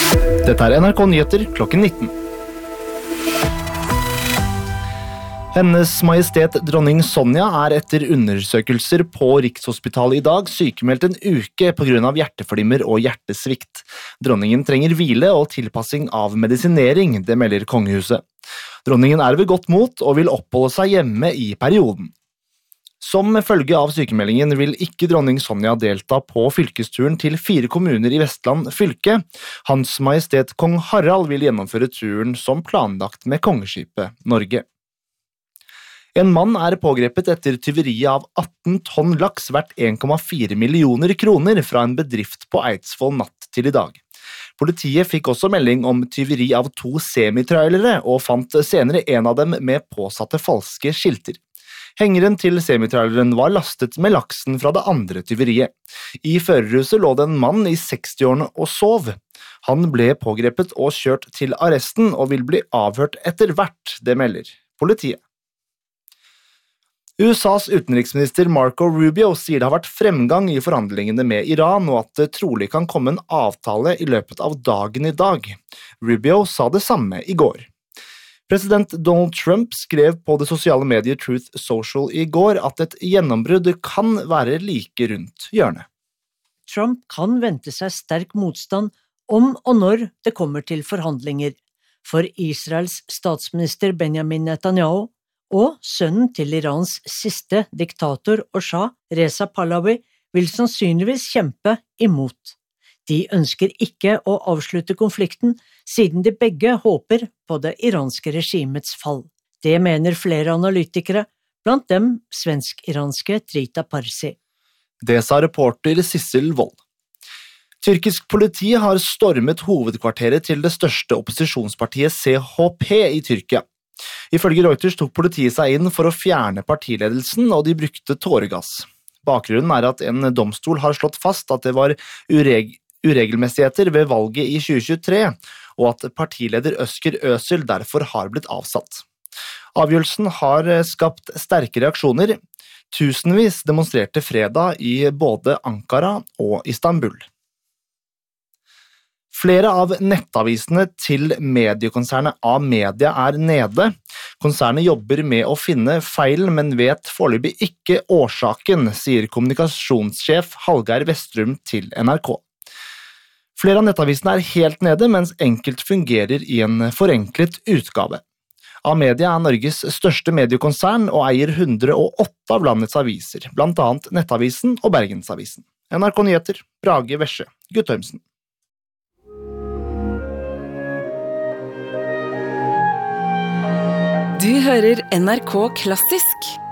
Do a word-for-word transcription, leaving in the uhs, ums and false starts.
Dette er N R K Nyheter klokken nitten. Hennes Majestet Dronning Sonja er etter undersøkelser på Rikshospitalet i dag sykemeldt en uke på grunn av hjerteflimmer og hjertesvikt. Dronningen trenger hvile og tilpassing av medisinering, det melder kongehuset. Dronningen er ved godt mot og vil oppholde seg hjemme i perioden. Som følge av sykemeldingen vil ikke dronning Sonja delta på fylkesturen til fire kommuner i Vestland fylke. Hans Majestet Kong Harald vil gjennomføre turen som planlagt med kongeskipet Norge. En mann er pågrepet etter tyveriet av atten tonn laks verdt en komma fire millioner kroner fra en bedrift på Eidsvoll natt til i dag. Politiet fikk også melding om tyveri av to semitrailere og fant senere en av dem med påsatte falske skilter. Hengeren til semitraileren var lastet med laksen fra det andre tyveriet. I førerhuset lå det en mann i sekstiårene og sov. Han ble pågrepet og kjørt til arresten og vil bli avhørt etter hvert, det melder politiet. U S A's utenriksminister Marco Rubio sier det har vært fremgang i forhandlingene med Iran og at det trolig kan komme en avtale i løpet av dagen i dag. Rubio sa det samme i går. President Donald Trump skrev på det sosiale mediet Truth Social i går at et gjennombrudd kan være like rundt hjørnet. Trump kan vente seg sterk motstand om og når det kommer til forhandlinger, for Israels statsminister Benjamin Netanyahu og sønnen til Irans siste diktator og shah, Reza Pahlavi, vil sannsynligvis kjempe imot. De ønsker ikke å avslutte konflikten, siden de begge håper på det iranske regimets fall. Det mener flere analytikere, blant dem svensk-iranske Trita Parsi. Det sa reporter Sissel Wold. Tyrkisk politi har stormet hovedkvarteret til det største opposisjonspartiet C H P i Tyrkia. Ifølge Reuters tok politiet seg inn for å fjerne partiledelsen, og de brukte tåregass. Bakgrunnen er at en domstol har slått fast at det var ureg uregelmessigheter ved valget i tjue tjuetre, og at partileder Özgür Özel derfor har blitt avsatt. Avgjørelsen har skapt sterke reaksjoner. Tusenvis demonstrerte fredag i både Ankara og Istanbul. Flere av nettavisene til mediekonsernet Amedia er nede. Konsernet jobber med å finne feilen, men vet foreløpig ikke årsaken, sier kommunikasjonssjef Hallgeir Westrum til N R K. Flere av nettavisene er helt nede, mens enkelt fungerer i en forenklet utgave. Amedia er Norges største mediekonsern og eier hundre og åtte av landets aviser, blant annet Nettavisen og Bergensavisen. N R K Nyheter, Brage Vesje, Guttormsen. Du hører N R K Klassisk.